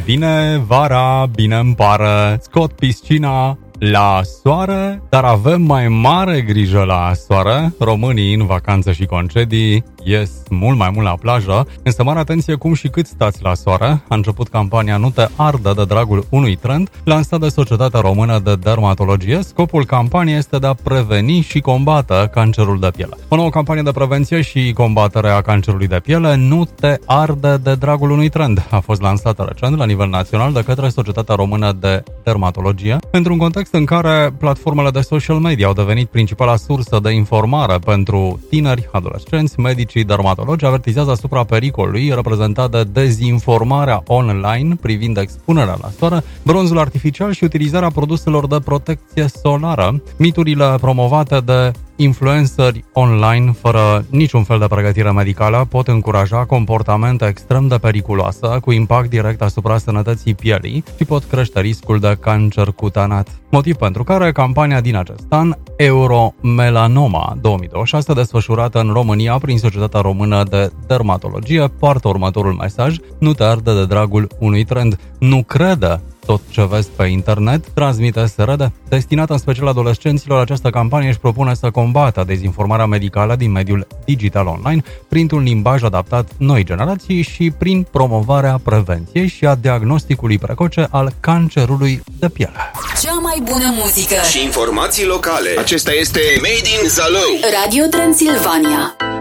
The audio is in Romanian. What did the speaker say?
Vine vara, bine îmi pare, scot piscina la soare, dar avem mai mare grijă la soare. Românii în vacanță și concedii ies mult mai mult la plajă, însă mare atenție cum și cât stați la soare. A început campania Nu te ardă de dragul unui trend, lansat de Societatea Română de Dermatologie. Scopul campaniei este de a preveni și combate cancerul de piele. O nouă campanie de prevenție și combatere a cancerului de piele, Nu te arde de dragul unui trend, a fost lansată recent la nivel național de către Societatea Română de Dermatologie, într-un context în care platformele de social media au devenit principala sursă de informare pentru tineri, adolescenți. Medicii dermatologi avertizează asupra pericolului reprezentat de dezinformarea online privind expunerea la soare, bronzul artificial și utilizarea produselor de protecție solară, miturile promovate de influenceri online fără niciun fel de pregătire medicală pot încuraja comportamente extrem de periculoase cu impact direct asupra sănătății pielii și pot crește riscul de cancer cutanat. Motiv pentru care campania din acest an, Euromelanoma 2026, desfășurată în România prin Societatea Română de Dermatologie, poartă următorul mesaj: nu te arde de dragul unui trend, nu crede tot ce vezi pe internet, transmite SRD. Destinată în special adolescenților, această campanie își propune să combată dezinformarea medicală din mediul digital online printr-un limbaj adaptat noi generații și prin promovarea prevenției și a diagnosticului precoce al cancerului de piele. Cea mai bună muzică și informații locale. Acesta este Made in Zalău. Radio Transilvania.